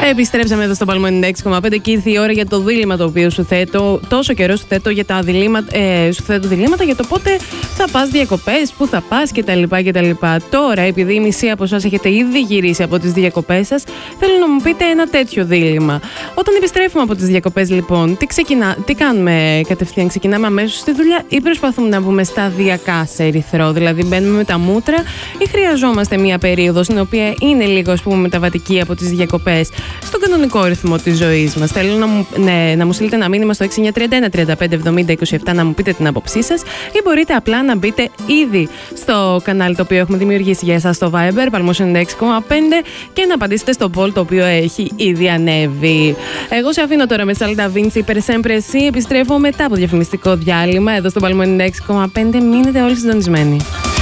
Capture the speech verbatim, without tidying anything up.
Επιστρέψαμε εδώ στο Παλμό ενενήντα έξι κόμμα πέντε και ήρθε η ώρα για το δίλημμα το οποίο σου θέτω. Τόσο καιρό σου θέτω για τα διλήμματα, ε, σου θέτω διλήμματα για το πότε θα πας διακοπές, πού θα πας κτλ. κτλ. Τώρα, επειδή η μισή από εσάς έχετε ήδη γυρίσει από τις διακοπές σας, θέλω να μου πείτε ένα τέτοιο δίλημμα. Όταν επιστρέφουμε από τις διακοπές, λοιπόν, τι, ξεκινά, τι κάνουμε κατευθείαν, ξεκινάμε αμέσως στη δουλειά ή προσπαθούμε να βγούμε σταδιακά σε ερυθρό, δηλαδή μπαίνουμε με τα μούτρα ή χρειαζόμαστε μία περίοδο στην οποία είναι λίγο, ας πούμε, μεταβατική από τις διακοπές στον κανονικό ρυθμό της ζωής μας. Θέλω να μου, ναι, να μου στείλετε ένα μήνυμα στο έξι εννιά τρία ένα τριάντα πέντε εβδομήντα είκοσι επτά να μου πείτε την άποψή σας ή μπορείτε απλά να μπείτε ήδη στο κανάλι το οποίο έχουμε δημιουργήσει για εσάς στο Viber, Παλμός ενενήντα έξι κόμμα πέντε, και να απαντήσετε στο poll το οποίο έχει ήδη ανέβει. Εγώ σε αφήνω τώρα με Salda Vinci Per Sempre Si. Επιστρέφω μετά από διαφημιστικό διάλειμμα εδώ στο Παλμό ενενήντα έξι κόμμα πέντε. Μείνετε όλοι συντονισμένοι.